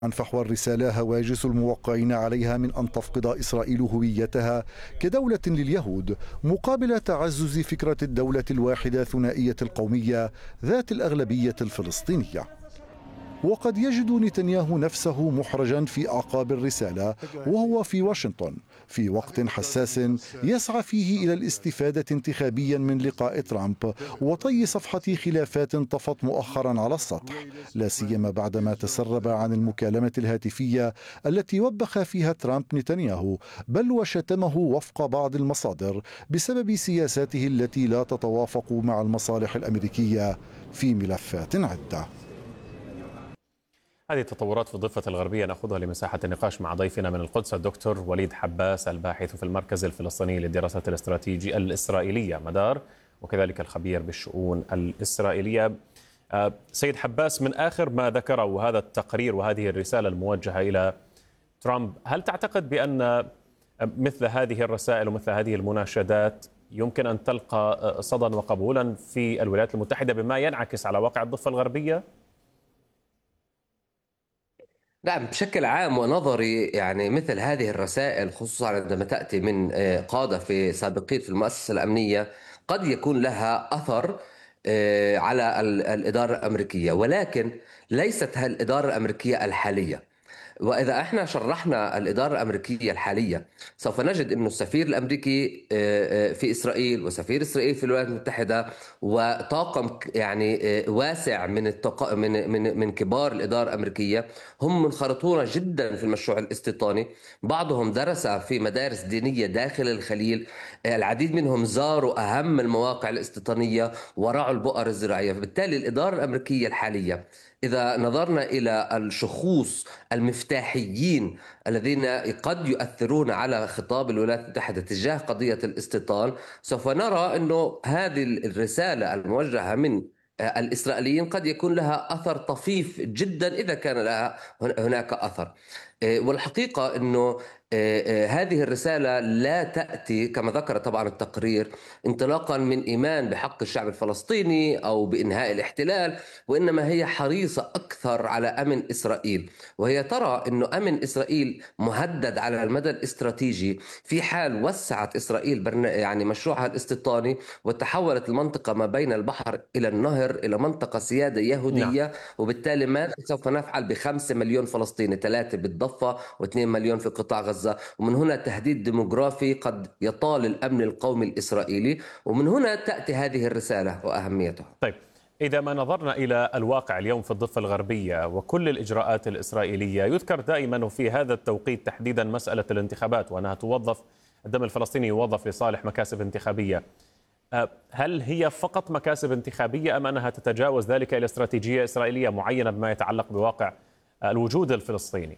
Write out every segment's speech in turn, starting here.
فحوى الرسالة هواجس الموقعين عليها من أن تفقد إسرائيل هويتها كدولة لليهود مقابل تعزز فكرة الدولة الواحدة ثنائية القومية ذات الأغلبية الفلسطينية. وقد يجد نتنياهو نفسه محرجا في أعقاب الرسالة وهو في واشنطن في وقت حساس يسعى فيه إلى الاستفادة انتخابيا من لقاء ترامب وطي صفحة خلافات طفت مؤخرا على السطح، لا سيما بعدما تسرب عن المكالمة الهاتفية التي وبخ فيها ترامب نتنياهو بل وشتمه وفق بعض المصادر بسبب سياساته التي لا تتوافق مع المصالح الأمريكية في ملفات عدة. هذه التطورات في الضفة الغربية نأخذها لمساحة النقاش مع ضيفنا من القدس الدكتور وليد حباس، الباحث في المركز الفلسطيني للدراسات الاستراتيجية الإسرائيلية مدار، وكذلك الخبير بالشؤون الإسرائيلية. سيد حباس، من آخر ما ذكره هذا التقرير وهذه الرسالة الموجهة إلى ترامب، هل تعتقد بأن مثل هذه الرسائل ومثل هذه المناشدات يمكن أن تلقى صدى وقبولا في الولايات المتحدة بما ينعكس على واقع الضفة الغربية؟ نعم، بشكل عام ونظري يعني مثل هذه الرسائل خصوصا عندما تأتي من قادة في سابقين في المؤسسة الأمنية قد يكون لها أثر على الإدارة الأمريكية، ولكن ليست الإدارة الأمريكية الحالية. وإذا احنا شرحنا الإدارة الأمريكية الحالية سوف نجد أن السفير الأمريكي في إسرائيل وسفير إسرائيل في الولايات المتحدة وطاقم يعني واسع من كبار الإدارة الأمريكية هم منخرطون جدا في المشروع الاستيطاني. بعضهم درس في مدارس دينية داخل الخليل، العديد منهم زاروا أهم المواقع الاستيطانية ورعوا البؤر الزراعية. فبالتالي الإدارة الأمريكية الحالية إذا نظرنا إلى الشخوص المفتاحيين الذين قد يؤثرون على خطاب الولايات المتحدة تجاه قضية الاستيطان، سوف نرى أنه هذه الرسالة الموجهة من الإسرائيليين قد يكون لها أثر طفيف جدا إذا كان لها هناك أثر. والحقيقة أنه هذه الرسالة لا تأتي كما ذكر طبعا التقرير انطلاقا من إيمان بحق الشعب الفلسطيني أو بإنهاء الاحتلال، وإنما هي حريصة أكثر على أمن إسرائيل، وهي ترى أنه أمن إسرائيل مهدد على المدى الاستراتيجي في حال وسعت إسرائيل يعني مشروعها الاستيطاني وتحولت المنطقة ما بين البحر إلى النهر إلى منطقة سيادة يهودية. نعم. وبالتالي ماذا سوف نفعل ب5 مليون فلسطيني، 3 بالضفة و2 مليون في قطاع غزة؟ ومن هنا تهديد ديموغرافي قد يطال الأمن القومي الإسرائيلي، ومن هنا تأتي هذه الرسالة وأهميتها. طيب، إذا ما نظرنا إلى الواقع اليوم في الضفة الغربية وكل الإجراءات الإسرائيلية، يذكر دائما وفي هذا التوقيت تحديدا مسألة الانتخابات وأنها توظف، الدم الفلسطيني يوظف لصالح مكاسب انتخابية. هل هي فقط مكاسب انتخابية أم أنها تتجاوز ذلك إلى استراتيجية إسرائيلية معينة بما يتعلق بواقع الوجود الفلسطيني؟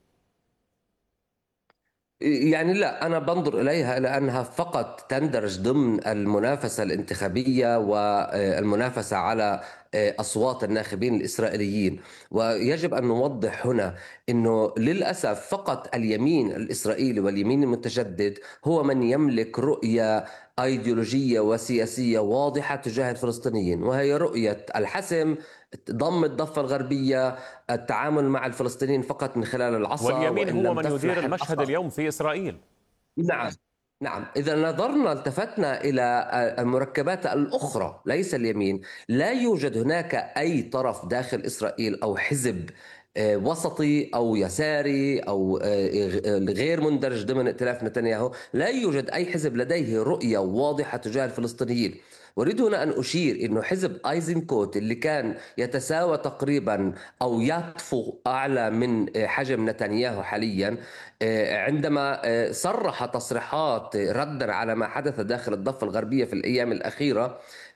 يعني لا، أنا بنظر إليها إلى أنها فقط تندرج ضمن المنافسة الانتخابية والمنافسة على أصوات الناخبين الإسرائيليين. ويجب أن نوضح هنا أنه للأسف فقط اليمين الإسرائيلي واليمين المتجدد هو من يملك رؤية أيديولوجية وسياسية واضحة تجاه الفلسطينيين، وهي رؤية الحسم، ضم الضفة الغربية، التعامل مع الفلسطينيين فقط من خلال العصا. واليمين هو من يدير المشهد اليوم في إسرائيل. نعم نعم، إذا نظرنا التفتنا إلى المركبات الأخرى ليس اليمين، لا يوجد هناك أي طرف داخل إسرائيل أو حزب وسطي أو يساري أو غير مندرج ضمن ائتلاف نتنياهو، لا يوجد أي حزب لديه رؤية واضحة تجاه الفلسطينيين. أريد هنا أن أشير أنه حزب أيزنكوت اللي كان يتساوى تقريبا أو يطفو أعلى من حجم نتنياهو حاليا، عندما صرح تصريحات ردا على ما حدث داخل الضفة الغربية في الأيام الأخيرة،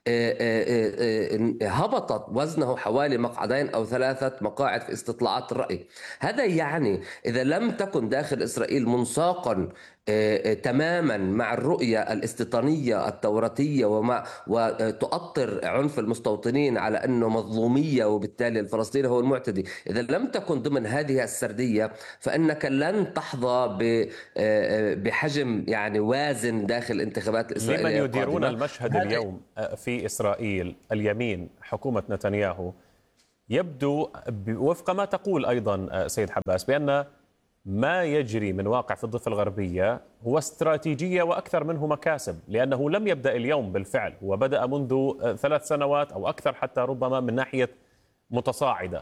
هبطت وزنه حوالي 2 أو 3 مقاعد في استطلاعات الرأي. هذا يعني إذا لم تكن داخل إسرائيل منساقا تماما مع الرؤية الاستيطانية التوراتية وتؤطر عنف المستوطنين على أنه مظلومية وبالتالي الفلسطيني هو المعتدي، إذا لم تكن ضمن هذه السردية فإنك لن تحظى بحجم يعني وازن داخل الانتخابات الإسرائيلية. لمن يديرون المشهد اليوم في إسرائيل اليمين، حكومة نتنياهو، يبدو وفق ما تقول أيضا سيد حباس بأن ما يجري من واقع في الضفة الغربية هو استراتيجية وأكثر منه مكاسب، لأنه لم يبدأ اليوم بالفعل، وبدأ منذ 3 سنوات أو أكثر حتى ربما من ناحية متصاعدة.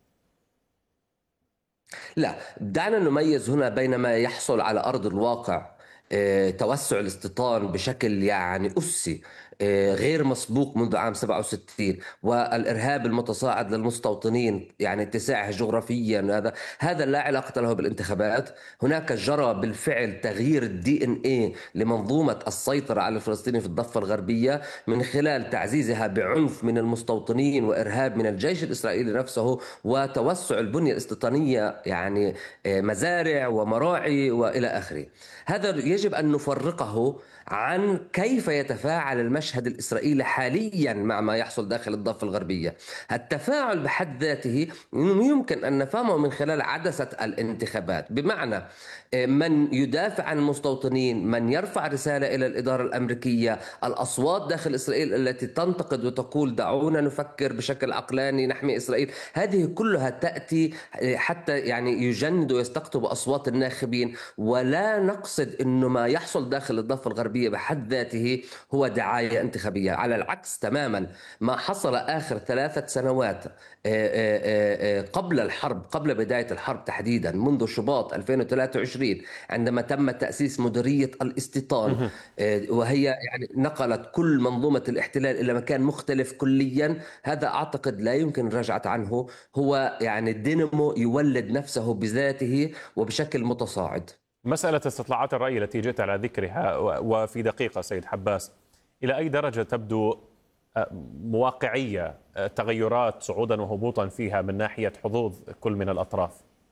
لا، دعنا نميز هنا بين ما يحصل على أرض الواقع، توسع الاستيطان بشكل يعني أسي غير مسبوق منذ عام 67، والإرهاب المتصاعد للمستوطنين يعني اتساعه جغرافيا، هذا لا علاقة له بالانتخابات. هناك جرى بالفعل تغيير الDNA لمنظومة السيطرة على الفلسطينيين في الضفة الغربية من خلال تعزيزها بعنف من المستوطنين وإرهاب من الجيش الإسرائيلي نفسه وتوسع البنية الاستيطانية، يعني مزارع ومراعي وإلى آخره. هذا يجب أن نفرقه عن كيف يتفاعل المشهد الإسرائيلي حاليا مع ما يحصل داخل الضفة الغربية. التفاعل بحد ذاته يمكن أن نفهمه من خلال عدسة الانتخابات، بمعنى من يدافع عن المستوطنين، من يرفع رسالة إلى الإدارة الأمريكية، الأصوات داخل إسرائيل التي تنتقد وتقول دعونا نفكر بشكل عقلاني نحمي إسرائيل، هذه كلها تأتي حتى يعني يجند ويستقطب أصوات الناخبين. ولا نقصد أنه ما يحصل داخل الضفة الغربية بحد ذاته هو دعاية انتخابية، على العكس تماما. ما حصل آخر 3 سنوات قبل الحرب، قبل بداية الحرب تحديدا منذ شباط 2023 عندما تم تأسيس مديرية الاستيطان، وهي يعني نقلت كل منظومة الاحتلال إلى مكان مختلف كليا. هذا أعتقد لا يمكن الرجعة عنه، هو يعني الدينامو يولد نفسه بذاته وبشكل متصاعد. مسألة استطلاعات الرأي التي جئت على ذكرها وفي دقيقة سيد حباس، إلى أي درجة تبدو مواقعية تغيرات صعودا وهبوطا فيها من ناحية حظوظ كل من الأطراف؟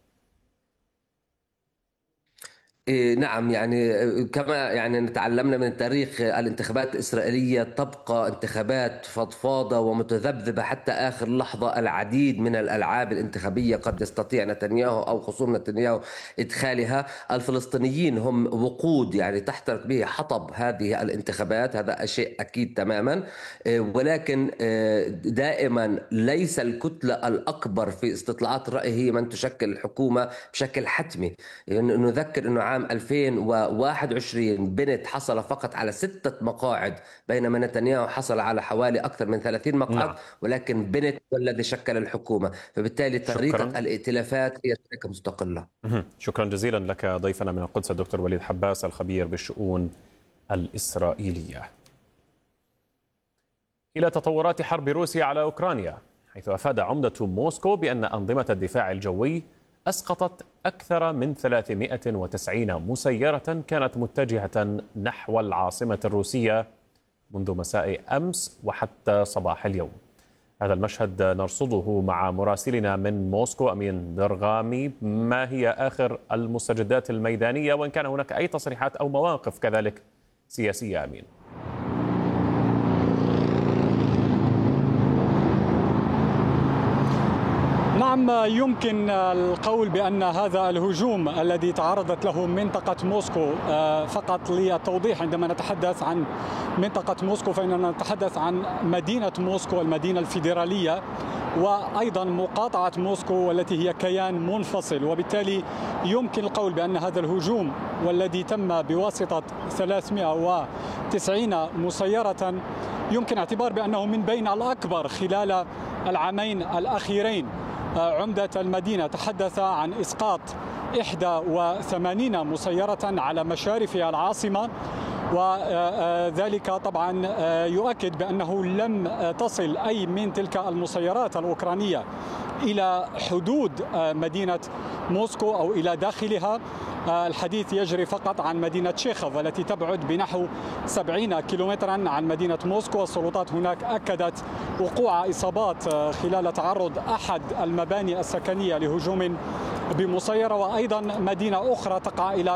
نعم، يعني كما يعني تعلمنا من التاريخ، الانتخابات الإسرائيلية تبقى انتخابات فضفاضة ومتذبذبة حتى آخر لحظة. العديد من الألعاب الانتخابية قد يستطيع نتنياهو أو خصوم نتنياهو إدخالها. الفلسطينيين هم وقود يعني تحترق به حطب هذه الانتخابات، هذا شيء أكيد تماما. ولكن دائما ليس الكتلة الأكبر في استطلاعات الرأي هي من تشكل الحكومة بشكل حتمي. يعني نذكر أنه عام 2021 بنت حصل فقط على 6 مقاعد، بينما نتنياهو حصل على حوالي أكثر من 30 مقعد. ولكن بنت هو الذي شكل الحكومة، فبالتالي طريقة الائتلافات هي طريقة مستقلة. شكرا جزيلا لك ضيفنا من القدس الدكتور وليد حباس الخبير بالشؤون الإسرائيلية. إلى تطورات حرب روسيا على أوكرانيا، حيث أفاد عمدة موسكو بأن أنظمة الدفاع الجوي أسقطت أكثر من 390 مسيرة كانت متجهة نحو العاصمة الروسية منذ مساء أمس وحتى صباح اليوم. هذا المشهد نرصده مع مراسلنا من موسكو أمين درغامي. ما هي آخر المستجدات الميدانية، وإن كان هناك أي تصريحات أو مواقف كذلك سياسية؟ أمين. نعم، يمكن القول بأن هذا الهجوم الذي تعرضت له منطقة موسكو، فقط للتوضيح عندما نتحدث عن منطقة موسكو فإننا نتحدث عن مدينة موسكو المدينة الفيدرالية، وأيضا مقاطعة موسكو والتي هي كيان منفصل. وبالتالي يمكن القول بأن هذا الهجوم والذي تم بواسطة 390 مسيرة يمكن اعتبار بأنه من بين الأكبر خلال العامين الأخيرين. عمدة المدينة تحدث عن إسقاط 81 مسيرة على مشارف العاصمة، وذلك طبعا يؤكد بأنه لم تصل أي من تلك المسيرات الأوكرانية إلى حدود مدينة موسكو أو إلى داخلها. الحديث يجري فقط عن مدينة شيخوف التي تبعد بنحو 70 كيلومترا عن مدينة موسكو. السلطات هناك أكدت وقوع إصابات خلال تعرض أحد المباني السكنية لهجوم بمسيرة، وأيضا مدينة أخرى تقع إلى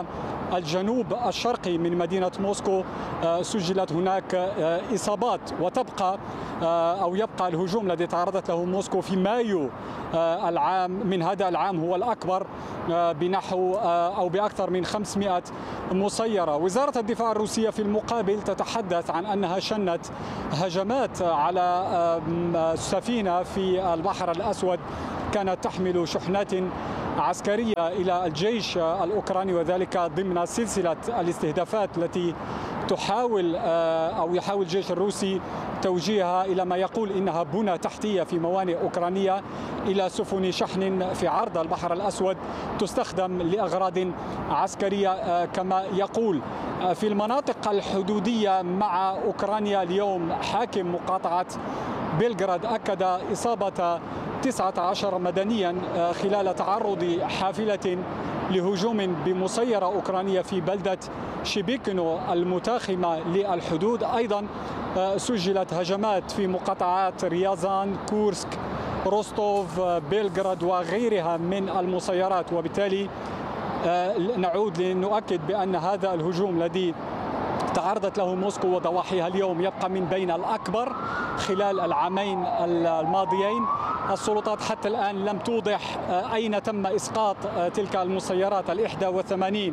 الجنوب الشرقي من مدينة موسكو سجلت هناك إصابات، وتبقى أو يبقى الهجوم الذي تعرضت له موسكو في مايو العام من هذا العام هو الأكبر بنحو أو بأكثر من 500 مسيرة. وزارة الدفاع الروسية في المقابل تتحدث عن أنها شنت هجمات على سفينة في البحر الأسود كانت تحمل شحنات عسكرية إلى الجيش الأوكراني، وذلك ضمن سلسلة الاستهدافات التي يحاول الجيش الروسي توجيهها إلى ما يقول إنها بنى تحتية في موانئ أوكرانية إلى سفن شحن في عرض البحر الأسود تستخدم لأغراض عسكرية كما يقول. في المناطق الحدودية مع أوكرانيا اليوم حاكم مقاطعة بلغراد أكد إصابة 19 مدنيا خلال تعرض حافلة لهجوم بمسيرة أوكرانية في بلدة شيبيكينو المتاخمة للحدود. أيضا سجلت هجمات في مقاطعات ريازان، كورسك، روستوف، بلغراد وغيرها من المسيرات، وبالتالي نعود لنؤكد بأن هذا الهجوم الذي تعرضت له موسكو وضواحيها اليوم يبقى من بين الأكبر خلال العامين الماضيين. السلطات حتى الآن لم توضح أين تم إسقاط تلك المسيرات 81،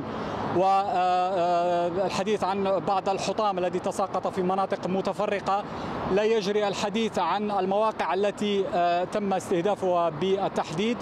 والحديث عن بعض الحطام الذي تساقط في مناطق متفرقة. لا يجري الحديث عن المواقع التي تم استهدافها بالتحديد،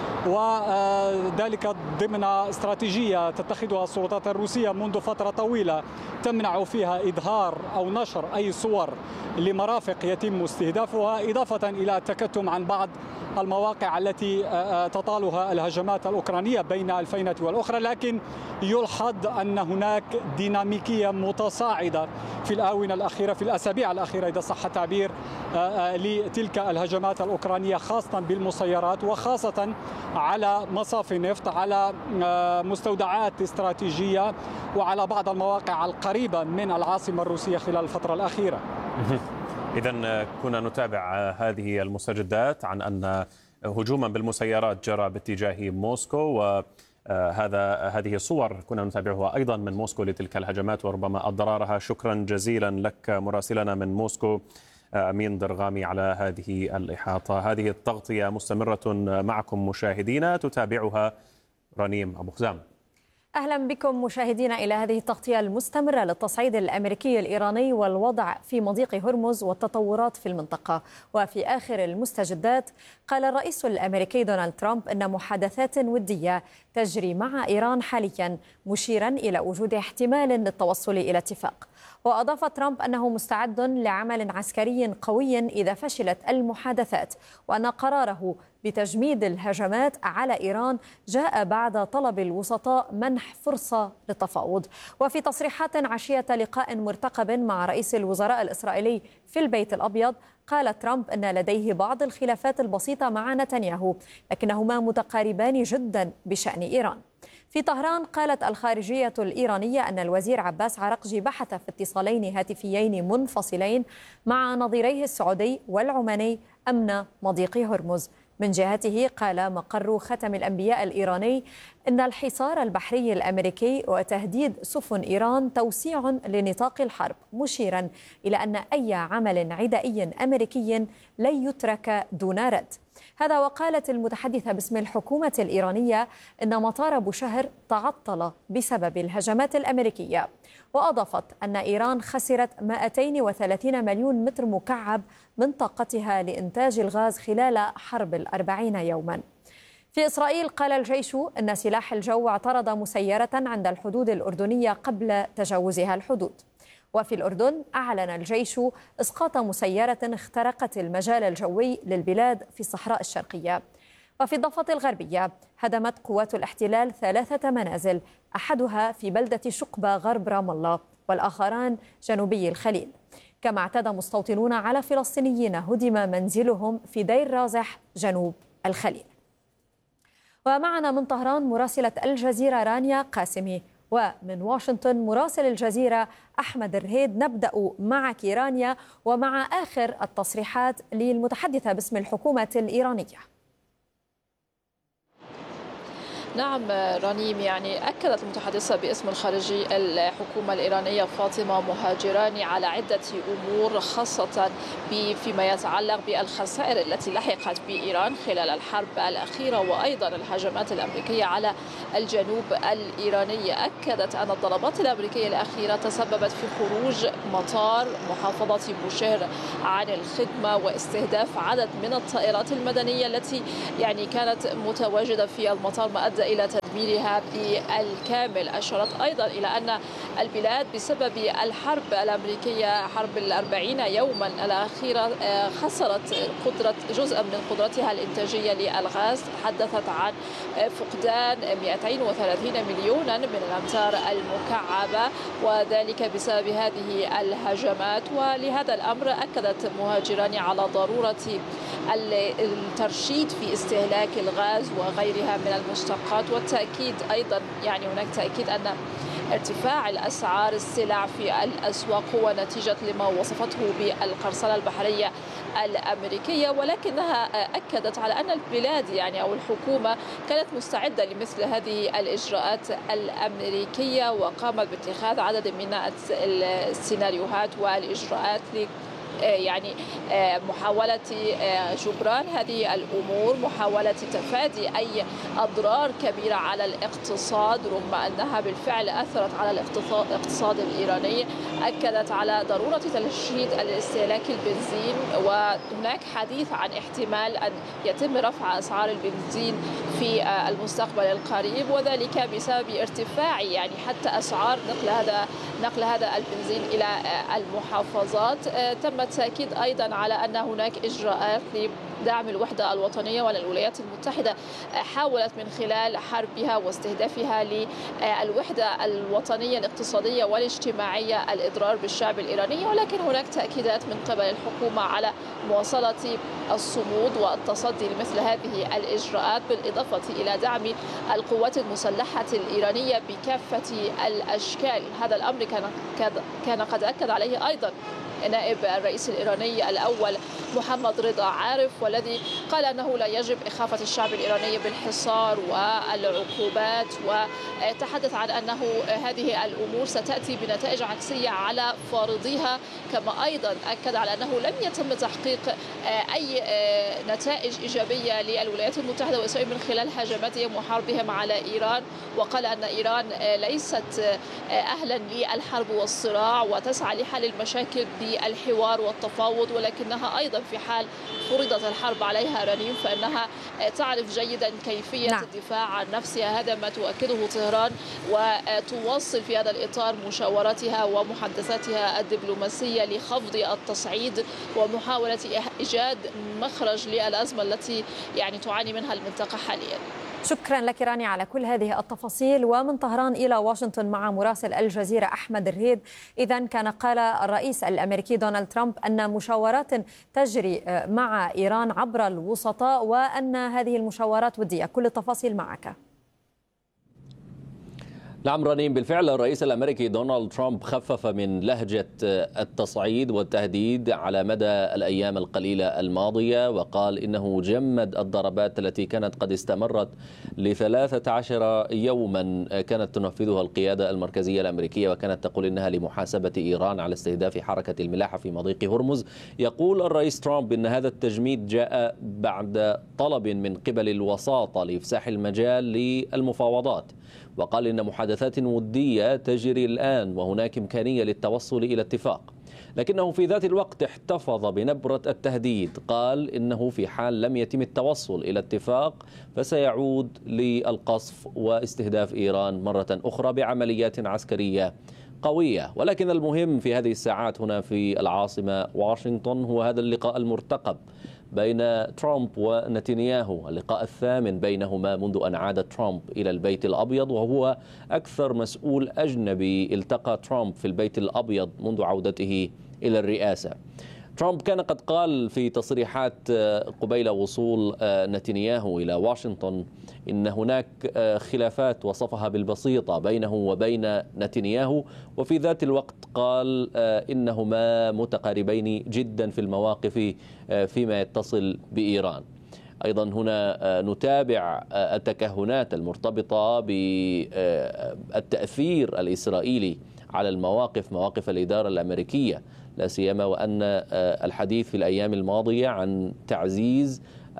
وذلك ضمن استراتيجية تتخذها السلطات الروسية منذ فترة طويلة تمنع فيها إظهار أو نشر أي صور لمرافق يتم استهدافها، إضافة إلى التكتم عن بعض المواقع التي تطالها الهجمات الأوكرانية بين الفينة والأخرى. لكن يلحظ أن هناك ديناميكية متصاعدة في الآونة الأخيرة، في الأسابيع الأخيرة إذا صح التعبير، لتلك الهجمات الأوكرانية خاصة بالمسيرات، وخاصة على مصافي نفط، على مستودعات استراتيجية، وعلى بعض المواقع القريبة من العاصمة الروسية خلال الفترة الأخيرة. إذن كنا نتابع هذه المستجدات عن أن هجوما بالمسيرات جرى باتجاه موسكو، وهذه صور كنا نتابعها أيضا من موسكو لتلك الهجمات وربما أضرارها. شكرا جزيلا لك مراسلنا من موسكو أمين درغامي على هذه الإحاطة. هذه التغطية مستمرة معكم مشاهدينا، تتابعها رنيم أبو خزام. أهلا بكم مشاهدينا إلى هذه التغطية المستمرة للتصعيد الأمريكي الإيراني والوضع في مضيق هرمز والتطورات في المنطقة. وفي آخر المستجدات قال الرئيس الأمريكي دونالد ترامب أن محادثات ودية تجري مع إيران حاليا، مشيرا إلى وجود احتمال للتوصل إلى اتفاق. وأضاف ترامب أنه مستعد لعمل عسكري قوي إذا فشلت المحادثات، وأن قراره بتجميد الهجمات على إيران جاء بعد طلب الوسطاء منح فرصة للتفاوض. وفي تصريحات عشية لقاء مرتقب مع رئيس الوزراء الإسرائيلي في البيت الأبيض، قال ترامب أن لديه بعض الخلافات البسيطة مع نتنياهو، لكنهما متقاربان جدا بشأن إيران. في طهران قالت الخارجية الإيرانية أن الوزير عباس عرقجي بحث في اتصالين هاتفيين منفصلين مع نظيريه السعودي والعماني أمن مضيق هرمز. من جهته قال مقر ختم الأنبياء الإيراني إن الحصار البحري الأمريكي وتهديد سفن إيران توسيع لنطاق الحرب، مشيرا إلى أن أي عمل عدائي أمريكي لن يترك دون رد. هذا وقالت المتحدثة باسم الحكومة الإيرانية إن مطار بوشهر تعطل بسبب الهجمات الأمريكية. وأضافت أن إيران خسرت 230 مليون متر مكعب من طاقتها لإنتاج الغاز خلال حرب 40 يوما. في إسرائيل قال الجيش أن سلاح الجو اعترض مسيرة عند الحدود الأردنية قبل تجاوزها الحدود. وفي الأردن أعلن الجيش إسقاط مسيرة اخترقت المجال الجوي للبلاد في الصحراء الشرقية. وفي الضفة الغربية هدمت قوات الاحتلال 3 منازل، أحدها في بلدة شقبة غرب رام الله والآخران جنوبي الخليل. كما اعتدى مستوطنون على فلسطينيين هدم منزلهم في دير رازح جنوب الخليل. ومعنا من طهران مراسلة الجزيرة رانيا قاسمي، ومن واشنطن مراسل الجزيرة أحمد الرهيد. نبدأ معك رانيا ومع آخر التصريحات للمتحدثة باسم الحكومة الإيرانية. نعم رنيم، يعني أكدت المتحدثة باسم الخارجية الحكومة الإيرانية فاطمة مهاجراني على عدة أمور، خاصة فيما يتعلق بالخسائر التي لحقت بإيران خلال الحرب الأخيرة وأيضا الهجمات الأمريكية على الجنوب الإيراني. أكدت أن الضربات الأمريكية الأخيرة تسببت في خروج مطار محافظة بوشهر عن الخدمة واستهداف عدد من الطائرات المدنية التي يعني كانت متواجدة في المطار، ما أدى إلى تدميرها بالكامل. أشارت أيضا إلى أن البلاد بسبب الحرب الأمريكية، حرب 40 يوما الأخيرة، خسرت جزءا من قدرتها الإنتاجية للغاز. تحدثت عن فقدان 230 مليونا من الأمتار المكعبة، وذلك بسبب هذه الهجمات. ولهذا الأمر أكدت مهاجراني على ضرورة الترشيد في استهلاك الغاز وغيرها من المشتقات، والتأكيد أيضا يعني هناك تأكيد أن ارتفاع الأسعار السلع في الأسواق هو نتيجة لما وصفته بالقرصنة البحرية الأمريكية. ولكنها أكدت على أن البلاد يعني أو الحكومة كانت مستعدة لمثل هذه الإجراءات الأمريكية، وقامت باتخاذ عدد من السيناريوهات والإجراءات يعني محاولة جبران هذه الأمور، محاولة تفادي أي أضرار كبيرة على الاقتصاد، رغم أنها بالفعل أثرت على الاقتصاد الإيراني. أكدت على ضرورة ترشيد الاستهلاك البنزين، وهناك حديث عن احتمال أن يتم رفع أسعار البنزين في المستقبل القريب، وذلك بسبب ارتفاع يعني حتى أسعار نقل هذا البنزين إلى المحافظات. تم التأكيد أيضا على أن هناك إجراءات لدعم الوحدة الوطنية، والولايات المتحدة حاولت من خلال حربها واستهدافها للوحدة الوطنية الاقتصادية والاجتماعية الإضرار بالشعب الإيراني. ولكن هناك تأكيدات من قبل الحكومة على مواصلة الصمود والتصدي لمثل هذه الإجراءات، بالإضافة إلى دعم القوات المسلحة الإيرانية بكافة الأشكال. هذا الأمر كان قد أكد عليه أيضا نائب الرئيس الإيراني الأول محمد رضا عارف، والذي قال أنه لا يجب إخافة الشعب الإيراني بالحصار والعقوبات، وتحدث عن أنه هذه الأمور ستأتي بنتائج عكسية على فارضيها. كما أيضا أكد على أنه لم يتم تحقيق أي نتائج إيجابية للولايات المتحدة وإسرائيل من خلال هجماتهم وحربهم على إيران، وقال أن إيران ليست أهلا للحرب والصراع وتسعى لحل المشاكل بالحوار والتفاوض، ولكنها أيضا في حال فرضت الحرب عليها رنيم فإنها تعرف جيدا كيفية الدفاع عن نفسها. هذا ما تؤكده طهران، وتواصل في هذا الإطار مشاوراتها ومحادثاتها الدبلوماسية لخفض التصعيد ومحاولة إيجاد مخرج للأزمة التي يعني تعاني منها المنطقة حاليا. شكرا لك راني على كل هذه التفاصيل. ومن طهران إلى واشنطن مع مراسل الجزيرة أحمد الريد. إذن كان قال الرئيس الأمريكي دونالد ترامب أن مشاورات تجري مع إيران عبر الوسطاء وأن هذه المشاورات ودية. كل التفاصيل معك. نعم رنيم، بالفعل الرئيس الأمريكي دونالد ترامب خفف من لهجة التصعيد والتهديد على مدى الأيام القليلة الماضية، وقال إنه جمد الضربات التي كانت قد استمرت ل13 يوما كانت تنفذها القيادة المركزية الأمريكية، وكانت تقول إنها لمحاسبة إيران على استهداف حركة الملاحة في مضيق هرمز. يقول الرئيس ترامب إن هذا التجميد جاء بعد طلب من قبل الوساطة لإفساح المجال للمفاوضات، وقال إن محادثات ودية تجري الآن وهناك إمكانية للتوصل إلى اتفاق، لكنه في ذات الوقت احتفظ بنبرة التهديد. قال إنه في حال لم يتم التوصل إلى اتفاق فسيعود للقصف واستهداف إيران مرة أخرى بعمليات عسكرية قوية. ولكن المهم في هذه الساعات هنا في العاصمة واشنطن هو هذا اللقاء المرتقب بين ترامب ونتنياهو، اللقاء الثامن بينهما منذ أن عاد ترامب إلى البيت الأبيض، وهو أكثر مسؤول أجنبي التقى ترامب في البيت الأبيض منذ عودته إلى الرئاسة. ترامب كان قد قال في تصريحات قبيل وصول نتنياهو إلى واشنطن إن هناك خلافات وصفها بالبسيطة بينه وبين نتنياهو، وفي ذات الوقت قال إنهما متقاربين جدا في المواقف فيما يتصل بإيران. أيضا هنا نتابع التكهنات المرتبطة بالتأثير الإسرائيلي على مواقف الإدارة الأمريكية، لا سيما وأن الحديث في الأيام الماضية عن تعزيز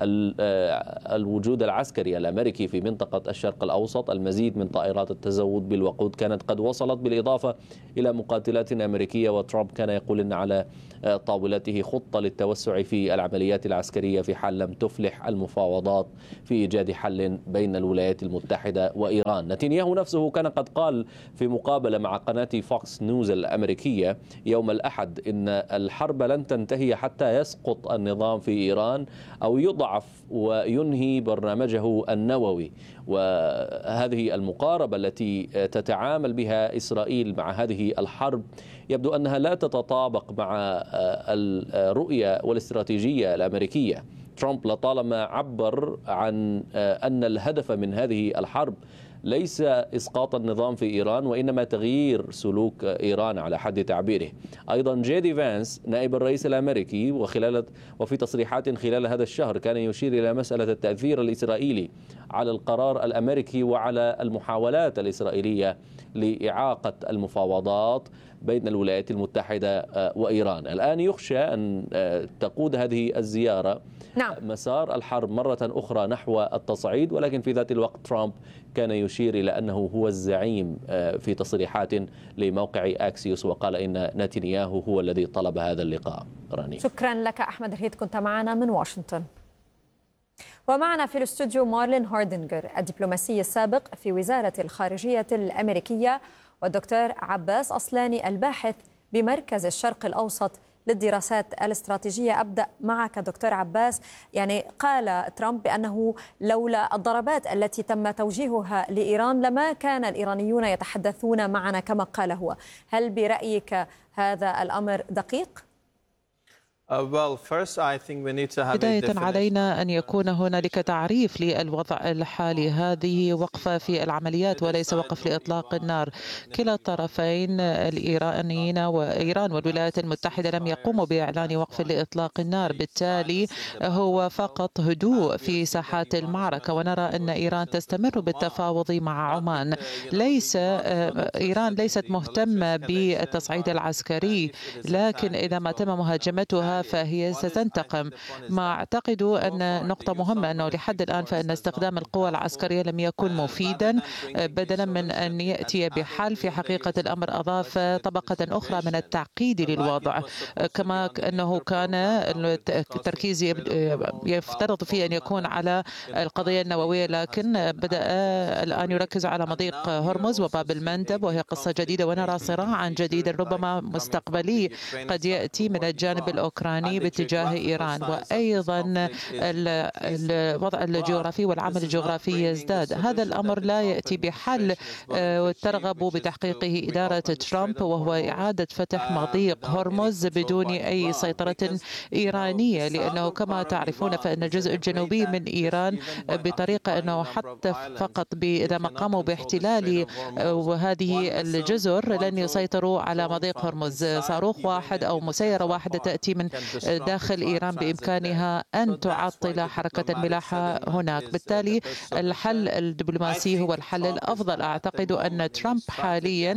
الوجود العسكري الأمريكي في منطقة الشرق الأوسط. المزيد من طائرات التزود بالوقود كانت قد وصلت، بالإضافة إلى مقاتلات أمريكية، وترامب كان يقول أن على طاولته خطة للتوسع في العمليات العسكرية في حال لم تفلح المفاوضات في إيجاد حل بين الولايات المتحدة وإيران. نتنياهو نفسه كان قد قال في مقابلة مع قناة فوكس نيوز الأمريكية يوم الأحد إن الحرب لن تنتهي حتى يسقط النظام في إيران أو يضعف وينهي برنامجه النووي. وهذه المقاربة التي تتعامل بها إسرائيل مع هذه الحرب يبدو أنها لا تتطابق مع الرؤية والاستراتيجية الأمريكية. ترامب لطالما عبر عن أن الهدف من هذه الحرب ليس إسقاط النظام في إيران وإنما تغيير سلوك إيران على حد تعبيره. أيضا جيدي فانس نائب الرئيس الأمريكي وفي تصريحات خلال هذا الشهر كان يشير إلى مسألة التأثير الإسرائيلي على القرار الأمريكي وعلى المحاولات الإسرائيلية لإعاقة المفاوضات بين الولايات المتحدة وإيران. الآن يخشى أن تقود هذه الزيارة مسار الحرب مرة أخرى نحو التصعيد، ولكن في ذات الوقت ترامب كان يشير إلى أنه هو الزعيم في تصريحات لموقع أكسيوس، وقال إن نتنياهو هو الذي طلب هذا اللقاء. راني، شكرا لك أحمد الهيد، كنت معنا من واشنطن. ومعنا في الاستوديو مارلين هاردنجر الدبلوماسي السابق في وزارة الخارجية الأمريكية، والدكتور عباس أصلاني الباحث بمركز الشرق الأوسط للدراسات الاستراتيجية. أبدأ معك دكتور عباس. يعني قال ترامب بأنه لولا الضربات التي تم توجيهها لإيران لما كان الإيرانيون يتحدثون معنا كما قال هو. هل برأيك هذا الأمر دقيق؟ بداية علينا أن يكون هنالك تعريف للوضع الحالي. هذه وقفة في العمليات وليس وقف لإطلاق النار. كلا الطرفين الإيرانيين وإيران والولايات المتحدة لم يقوموا بإعلان وقف لإطلاق النار، بالتالي هو فقط هدوء في ساحات المعركة. ونرى أن إيران تستمر بالتفاوض مع عمان. إيران ليست مهتمة بالتصعيد العسكري، لكن إذا ما تم مهاجمتها فهي ستنتقم. ما أعتقد أن نقطة مهمة أنه لحد الآن فإن استخدام القوى العسكرية لم يكن مفيدا. بدلا من أن يأتي بحل، في حقيقة الأمر أضاف طبقة أخرى من التعقيد للوضع، كما أنه كان التركيز يفترض فيه أن يكون على القضية النووية، لكن بدأ الآن يركز على مضيق هرمز وباب المندب، وهي قصة جديدة. ونرى صراعا جديدا ربما مستقبلي قد يأتي من الجانب الأوكراني باتجاه إيران. وأيضا الوضع الجغرافي والعمل الجغرافي يزداد. هذا الأمر لا يأتي بحل ترغب بتحقيقه إدارة ترامب، وهو إعادة فتح مضيق هرمز بدون أي سيطرة إيرانية، لأنه كما تعرفون فإن الجزء الجنوبي من إيران بطريقة أنه حتى فقط إذا ما قاموا باحتلال وهذه الجزر لن يسيطروا على مضيق هرمز. صاروخ واحد أو مسيرة واحدة تأتي من داخل إيران بإمكانها أن تعطل حركة الملاحة هناك. بالتالي الحل الدبلوماسي هو الحل الأفضل. أعتقد أن ترامب حاليا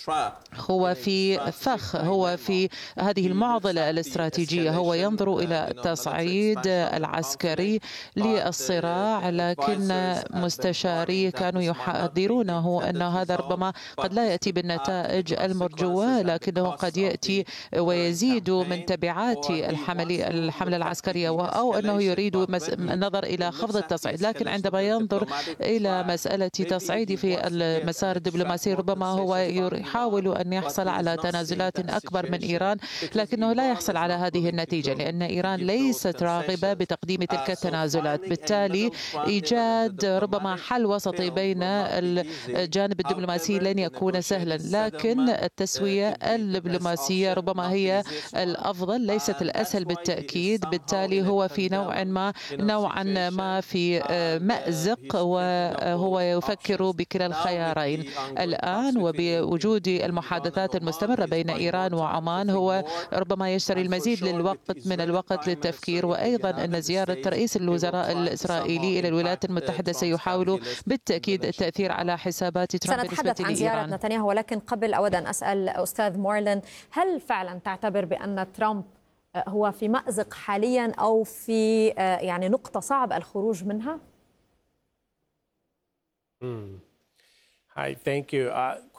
هو في فخ، هو في هذه المعضلة الاستراتيجية. هو ينظر إلى التصعيد العسكري للصراع، لكن مستشاري كانوا يحذرونه أن هذا ربما قد لا يأتي بالنتائج المرجوة، لكنه قد يأتي ويزيد من تبعات الحملة العسكرية، أو أنه يريد النظر إلى خفض التصعيد. لكن عندما ينظر إلى مسألة تصعيد في المسار الدبلوماسي ربما هو يحاول أن يحصل على تنازلات أكبر من إيران، لكنه لا يحصل على هذه النتيجة لأن إيران ليست راغبة بتقديم تلك التنازلات. بالتالي إيجاد ربما حل وسطي بين الجانب الدبلوماسي لن يكون سهلا، لكن التسوية الدبلوماسية ربما هي الأفضل، ليس ليست الأسهل بالتأكيد، بالتالي هو في نوعا ما في مأزق، وهو يفكر بكلا الخيارين الآن. وبوجود المحادثات المستمرة بين إيران وعمان هو ربما يشتري المزيد من الوقت للتفكير. وأيضا أن زيارة رئيس الوزراء الإسرائيلي إلى الولايات المتحدة سيحاول بالتأكيد التأثير على حسابات ترامب بالنسبة سنتحدث عن زيارة لإيران. نتنياهو، ولكن قبل أود أن أسأل أستاذ مورلين، هل فعلا تعتبر بأن ترامب هو في مأزق حاليا أو في يعني نقطة صعب الخروج منها؟ Hi, thank you.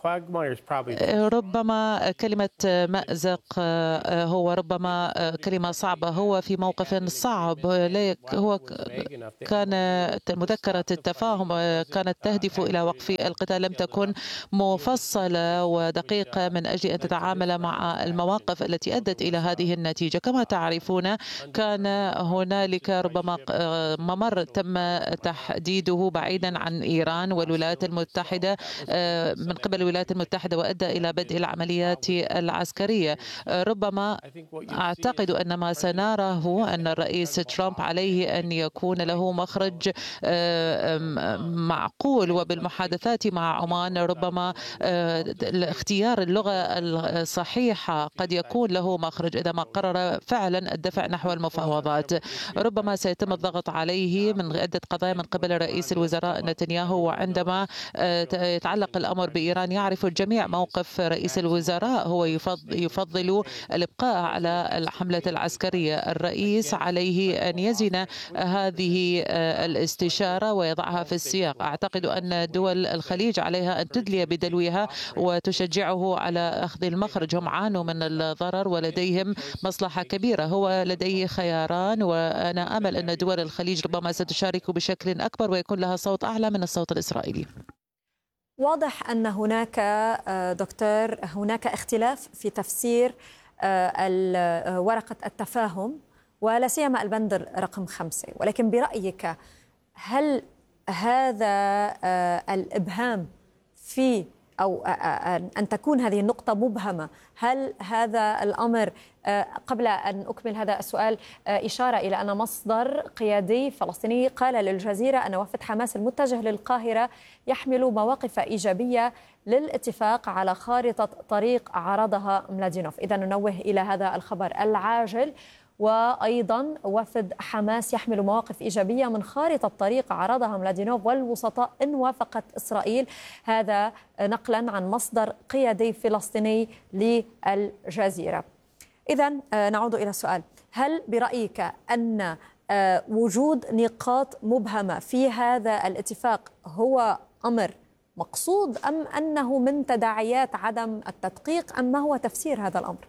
ربما كلمة مأزق هو ربما كلمة صعبة. هو في موقف صعب. هو كانت مذكرة التفاهم كانت تهدف إلى وقف القتال، لم تكن مفصلة ودقيقة من أجل أن تتعامل مع المواقف التي أدت إلى هذه النتيجة. كما تعرفون كان هنالك ربما ممر تم تحديده بعيدا عن إيران والولايات المتحدة من قبل الولايات المتحدة، وأدى إلى بدء العمليات العسكرية. ربما أعتقد أن ما سنراه هو أن الرئيس ترامب عليه أن يكون له مخرج معقول، وبالمحادثات مع عمان ربما اختيار اللغة الصحيحة قد يكون له مخرج إذا ما قرر فعلا الدفع نحو المفاوضات. ربما سيتم الضغط عليه من عدة قضايا من قبل رئيس الوزراء نتنياهو، وعندما يتعلق الأمر بإيران يعرف الجميع موقف رئيس الوزراء، هو يفضل الإبقاء على الحملة العسكرية. الرئيس عليه أن يزن هذه الاستشارة ويضعها في السياق. أعتقد أن دول الخليج عليها أن تدلي بدلوها وتشجعه على أخذ المخرج. هم عانوا من الضرر ولديهم مصلحة كبيرة. هو لديه خياران، وأنا أمل أن دول الخليج ربما ستشارك بشكل أكبر ويكون لها صوت أعلى من الصوت الإسرائيلي. واضح أن هناك اختلاف في تفسير ورقة التفاهم ولا سيما البند رقم 5، ولكن برأيك هل هذا الإبهام في أو أن تكون هذه النقطة مبهمة، هل هذا الأمر قبل أن أكمل هذا السؤال إشارة إلى أن مصدر قيادي فلسطيني قال للجزيرة أن وفد حماس المتجه للقاهرة يحمل مواقف إيجابية للاتفاق على خارطة طريق عرضها ملادينوف. إذا ننوه إلى هذا الخبر العاجل. وأيضا وفد حماس يحمل مواقف إيجابية من خارطة طريق عرضها ملادينوف والوسطاء إن وافقت إسرائيل. هذا نقلا عن مصدر قيادي فلسطيني للجزيرة. إذا نعود إلى السؤال، هل برأيك أن وجود نقاط مبهمة في هذا الاتفاق هو أمر مقصود، أم أنه من تداعيات عدم التدقيق، أم ما هو تفسير هذا الأمر؟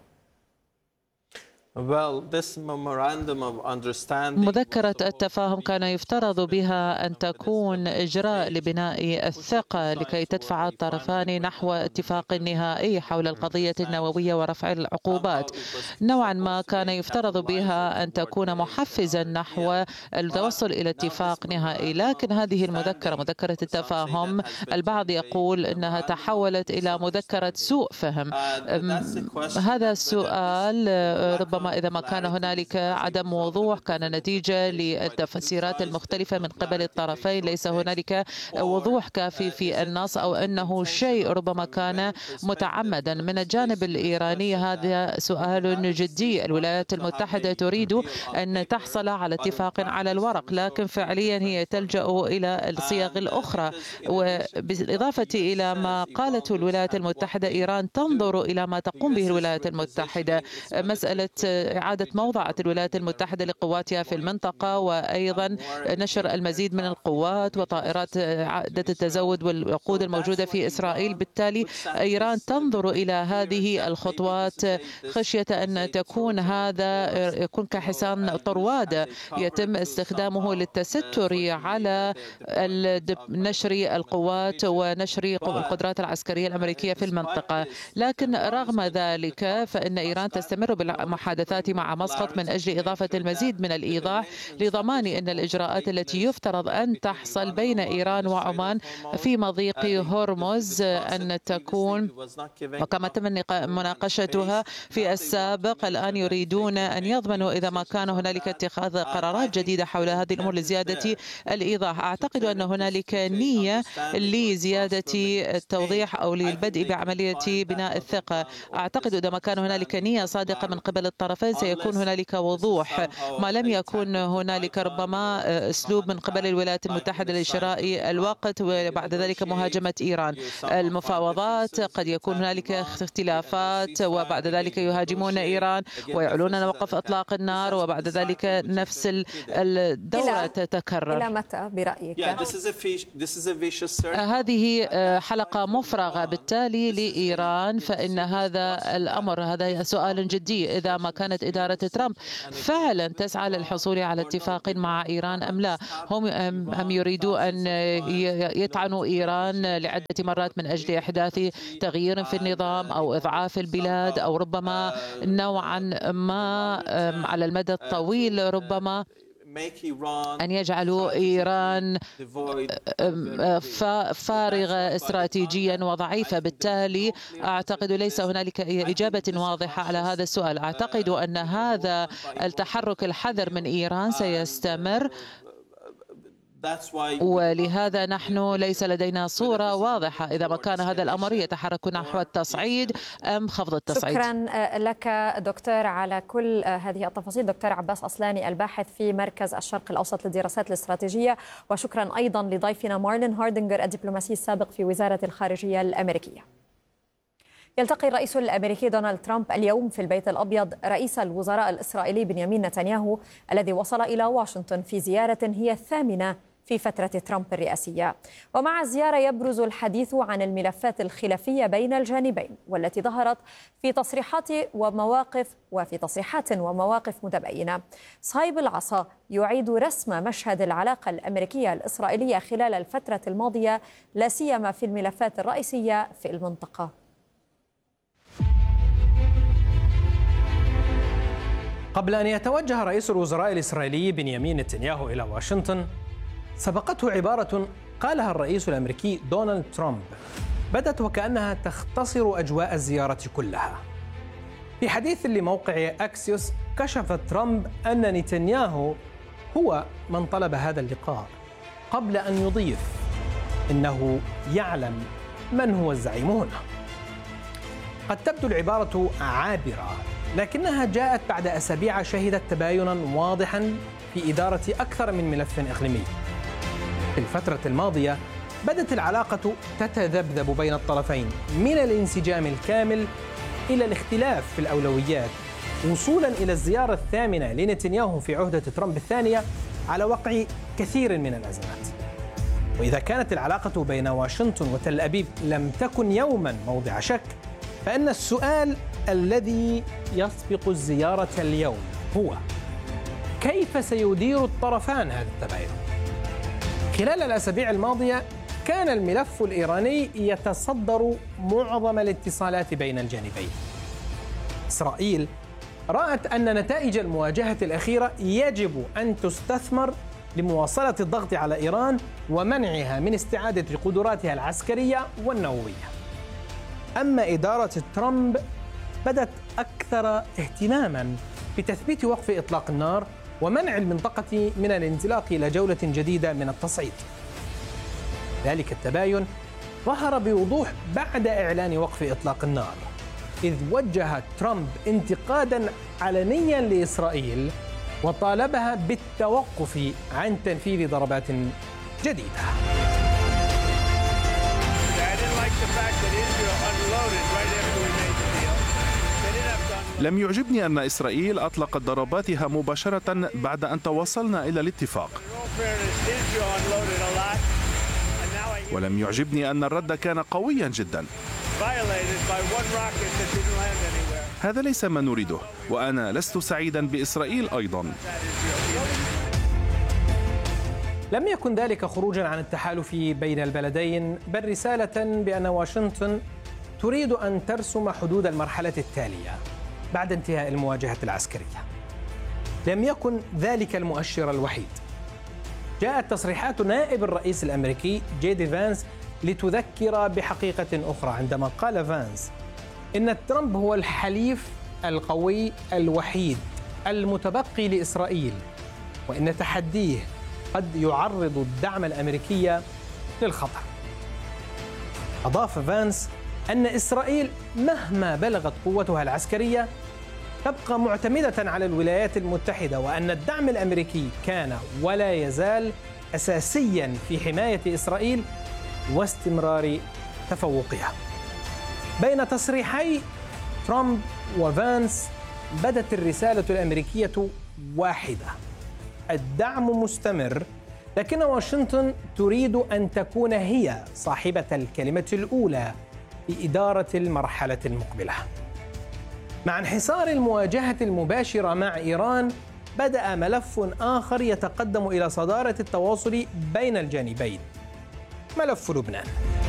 مذكرة التفاهم كان يفترض بها أن تكون إجراء لبناء الثقة لكي تدفع الطرفان نحو اتفاق نهائي حول القضية النووية ورفع العقوبات. نوعا ما كان يفترض بها أن تكون محفزا نحو التوصل إلى اتفاق نهائي، لكن هذه مذكرة التفاهم البعض يقول أنها تحولت إلى مذكرة سوء فهم. هذا السؤال ربما إذا ما كان هنالك عدم وضوح كان نتيجة للتفسيرات المختلفة من قبل الطرفين، ليس هنالك وضوح كافي في النص، أو أنه شيء ربما كان متعمدا. من الجانب الإيراني هذا سؤال جدي. الولايات المتحدة تريد أن تحصل على اتفاق على الورق، لكن فعليا هي تلجأ إلى الصيغ الأخرى. وبالإضافة إلى ما قالته الولايات المتحدة، إيران تنظر إلى ما تقوم به الولايات المتحدة، مسألة إعادة موضعة الولايات المتحدة لقواتها في المنطقة، وأيضا نشر المزيد من القوات وطائرات عادة التزود والوقود الموجودة في إسرائيل. بالتالي إيران تنظر إلى هذه الخطوات خشية أن تكون هذا يكون كحصان طروادة يتم استخدامه للتستر على نشر القوات ونشر القدرات العسكرية الأمريكية في المنطقة. لكن رغم ذلك فإن إيران تستمر بالمحادثات المحادثات مع مسقط من أجل إضافة المزيد من الإيضاح لضمان أن الإجراءات التي يفترض أن تحصل بين إيران وعمان في مضيق هرمز أن تكون، وكما تم مناقشتها في السابق، الآن يريدون أن يضمنوا إذا ما كان هنالك اتخاذ قرارات جديدة حول هذه الأمور لزيادة الإيضاح. أعتقد أن هنالك نية لزيادة التوضيح أو للبدء بعملية بناء الثقة. أعتقد إذا ما كان هنالك نية صادقة من قبل الطرفين سيكون هنالك وضوح. ما لم يكن هنالك ربما أسلوب من قبل الولايات المتحدة لشراء الوقت وبعد ذلك مهاجمة إيران. المفاوضات قد يكون هنالك اختلافات وبعد ذلك يهاجمون إيران ويعلنون وقف إطلاق النار وبعد ذلك نفس الدورة تتكرر. إلى متى برأيك؟ هذه حلقة مفرغة بالتالي لإيران، فإن هذا الأمر هذا سؤال جدي. إذا ما كانت إدارة ترامب فعلا تسعى للحصول على اتفاق مع إيران أم لا، هم يريدوا أن يطعنوا إيران لعدة مرات من أجل إحداث تغيير في النظام أو إضعاف البلاد أو ربما نوعا ما على المدى الطويل ربما أن يجعلوا إيران فارغة استراتيجيا وضعيفة. بالتالي أعتقد ليس هنالك إجابة واضحة على هذا السؤال. أعتقد أن هذا التحرك الحذر من إيران سيستمر، ولهذا نحن ليس لدينا صورة واضحة إذا ما كان هذا الأمر يتحرك نحو التصعيد أم خفض التصعيد. شكرا لك دكتور على كل هذه التفاصيل. دكتور عباس أصلاني الباحث في مركز الشرق الأوسط للدراسات الاستراتيجية، وشكرا أيضا لضيفنا مارلين هاردنجر الدبلوماسي السابق في وزارة الخارجية الأمريكية. يلتقي الرئيس الأمريكي دونالد ترامب اليوم في البيت الأبيض رئيس الوزراء الإسرائيلي بنيامين نتنياهو الذي وصل إلى واشنطن في زيارة هي الثامنة في فترة ترامب الرئاسية. ومع الزيارة يبرز الحديث عن الملفات الخلافية بين الجانبين والتي ظهرت في تصريحات ومواقف متباينة. صهيب العصا يعيد رسم مشهد العلاقة الأمريكية الإسرائيلية خلال الفترة الماضية لا سيما في الملفات الرئيسية في المنطقة. قبل أن يتوجه رئيس الوزراء الإسرائيلي بنيامين نتنياهو إلى واشنطن سبقته عبارة قالها الرئيس الأمريكي دونالد ترامب بدت وكأنها تختصر أجواء الزيارة كلها. في حديث لموقع أكسيوس كشف ترامب أن نتنياهو هو من طلب هذا اللقاء، قبل أن يضيف إنه يعلم من هو الزعيم هنا. قد تبدو العبارة عابرة، لكنها جاءت بعد أسابيع شهدت تباينا واضحا في إدارة أكثر من ملف إقليمي. في الفترة الماضية بدت العلاقة تتذبذب بين الطرفين من الانسجام الكامل إلى الاختلاف في الأولويات، وصولا إلى الزيارة الثامنة لنتنياهو في عهدة ترامب الثانية على وقع كثير من الأزمات. وإذا كانت العلاقة بين واشنطن وتل أبيب لم تكن يوما موضع شك، فإن السؤال الذي يسبق الزيارة اليوم هو: كيف سيدير الطرفان هذا التباين؟ خلال الأسابيع الماضية كان الملف الإيراني يتصدر معظم الاتصالات بين الجانبين. إسرائيل رأت أن نتائج المواجهة الأخيرة يجب أن تستثمر لمواصلة الضغط على إيران ومنعها من استعادة قدراتها العسكرية والنووية. أما إدارة ترامب بدت أكثر اهتماما بتثبيت وقف إطلاق النار ومنع المنطقة من الانزلاق إلى جولة جديدة من التصعيد. ذلك التباين ظهر بوضوح بعد إعلان وقف إطلاق النار، إذ وجه ترامب انتقادا علنيا لإسرائيل وطالبها بالتوقف عن تنفيذ ضربات جديدة. لم يعجبني أن إسرائيل أطلقت ضرباتها مباشرة بعد أن توصلنا إلى الاتفاق، ولم يعجبني أن الرد كان قويا جدا. هذا ليس ما نريده، وأنا لست سعيدا بإسرائيل أيضا. لم يكن ذلك خروجا عن التحالف بين البلدين، بل رسالة بأن واشنطن تريد أن ترسم حدود المرحلة التالية، بعد انتهاء المواجهة العسكرية. لم يكن ذلك المؤشر الوحيد. جاءت تصريحات نائب الرئيس الأمريكي جي دي فانس لتذكر بحقيقة أخرى، عندما قال فانس إن ترامب هو الحليف القوي الوحيد المتبقي لإسرائيل، وإن تحديه قد يعرض الدعم الأمريكي للخطر. أضاف فانس أن إسرائيل مهما بلغت قوتها العسكرية تبقى معتمدة على الولايات المتحدة، وأن الدعم الأمريكي كان ولا يزال أساسيا في حماية إسرائيل واستمرار تفوقها. بين تصريحي ترامب وفانس بدت الرسالة الأمريكية واحدة: الدعم مستمر، لكن واشنطن تريد أن تكون هي صاحبة الكلمة الأولى في إدارة المرحلة المقبلة. مع انحسار المواجهة المباشرة مع إيران، بدأ ملف آخر يتقدم إلى صدارة التواصل بين الجانبين: ملف لبنان.